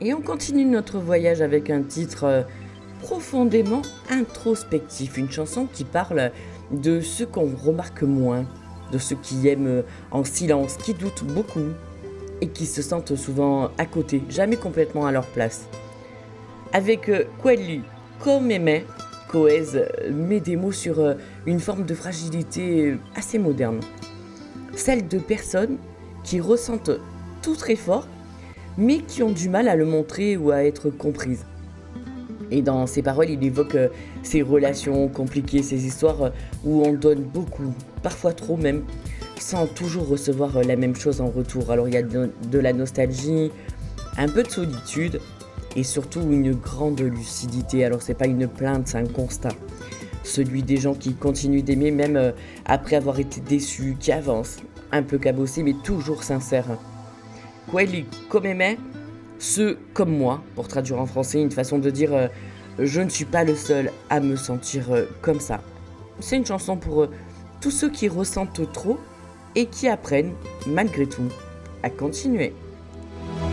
Et on continue notre voyage avec un titre profondément introspectif, une chanson qui parle de ceux qu'on remarque moins, de ceux qui aiment en silence, qui doutent beaucoup et qui se sentent souvent à côté, jamais complètement à leur place. Avec Quelli comme aimait, Coez met des mots sur une forme de fragilité assez moderne, celle de personnes qui ressentent tout très fort, mais qui ont du mal à le montrer ou à être comprises. Et dans ses paroles, il évoque ces relations compliquées, ces histoires où on donne beaucoup, parfois trop même, sans toujours recevoir la même chose en retour. Alors il y a de la nostalgie, un peu de solitude et surtout une grande lucidité. Alors c'est pas une plainte, c'est un constat. Celui des gens qui continuent d'aimer même après avoir été déçus, qui avancent, un peu cabossés mais toujours sincères. Quelli come me, ceux comme moi, pour traduire en français, une façon de dire je ne suis pas le seul à me sentir comme ça. C'est une chanson pour tous ceux qui ressentent trop et qui apprennent, malgré tout, à continuer.